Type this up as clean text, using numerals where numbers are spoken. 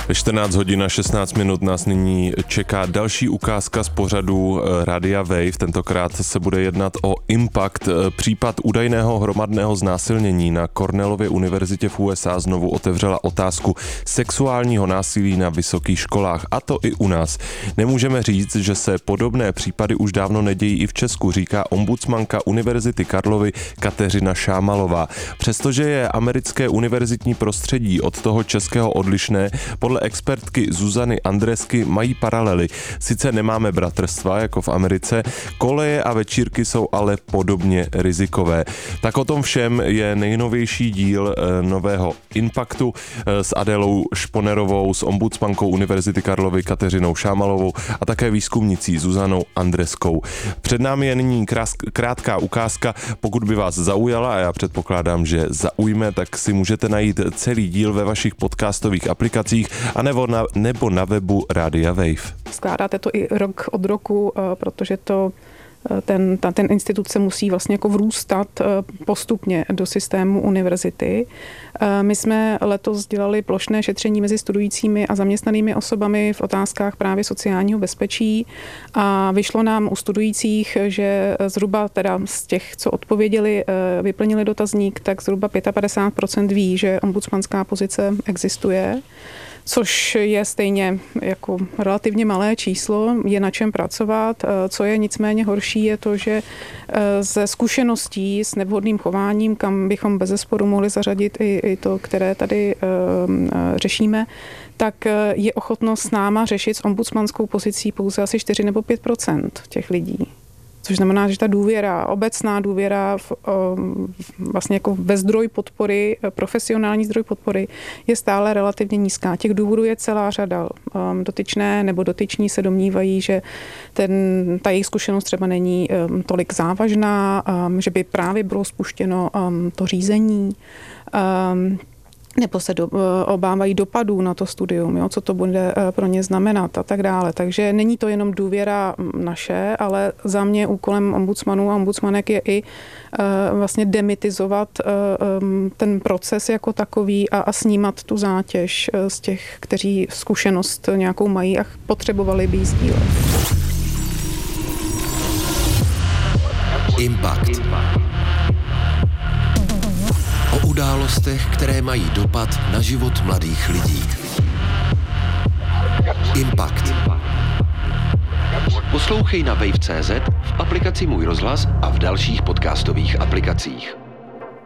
14 hodin a 16 minut nás nyní čeká další ukázka z pořadu Rádia Wave. Tentokrát se bude jednat o Impact. Případ údajného hromadného znásilnění na Cornellově univerzitě v USA znovu otevřela otázku sexuálního násilí na vysokých školách, a to i u nás. Nemůžeme říct, že se podobné případy už dávno nedějí i v Česku, říká ombudsmanka Univerzity Karlovy Kateřina Šámalová. Přestože je americké univerzitní prostředí od toho českého odlišné, podle expertky Zuzany Andresky mají paralely. Sice nemáme bratrstva jako v Americe, koleje a večírky jsou ale podobně rizikové. Tak o tom všem je nejnovější díl nového Impactu s Adélou Šponerovou, s ombudsmankou Univerzity Karlovy Kateřinou Šámalovou a také výzkumnicí Zuzanou Andreskou. Před námi je nyní krátká ukázka. Pokud by vás zaujala, a já předpokládám, že zaujme, tak si můžete najít celý díl ve vašich podcastových aplikacích a nebo na webu Rádia Wave. Skládáte to i rok od roku, protože ten institut se musí vlastně jako vrůstat postupně do systému univerzity. My jsme letos dělali plošné šetření mezi studujícími a zaměstnanými osobami v otázkách právě sociálního bezpečí a vyšlo nám u studujících, že zhruba teda z těch, co odpověděli, vyplnili dotazník, tak zhruba 55% ví, že ombudsmanská pozice existuje, což je stejně jako relativně malé číslo, je na čem pracovat. Co je nicméně horší, je to, že ze zkušeností s nevhodným chováním, kam bychom bezesporu mohli zařadit i to, které tady řešíme, tak je ochotnost s náma řešit s ombudsmanskou pozicí pouze asi 4 nebo 5% těch lidí. Což znamená, že ta důvěra, obecná důvěra vlastně jako ve zdroj podpory, profesionální zdroj podpory je stále relativně nízká. Těch důvodů je celá řada. Dotyčné nebo dotyční se domnívají, že ta jejich zkušenost třeba není tolik závažná, že by právě bylo spuštěno to řízení, nebo se obávají dopadů na to studium, jo, co to bude pro ně znamenat a tak dále. Takže není to jenom důvěra naše, ale za mě úkolem ombudsmanů a ombudsmanek je i vlastně demitizovat ten proces jako takový a snímat tu zátěž z těch, kteří zkušenost nějakou mají a potřebovali by ji sdílet. Impact. O událostech, které mají dopad na život mladých lidí. Impact. Poslouchej na wave.cz, v aplikaci Můj rozhlas a v dalších podcastových aplikacích.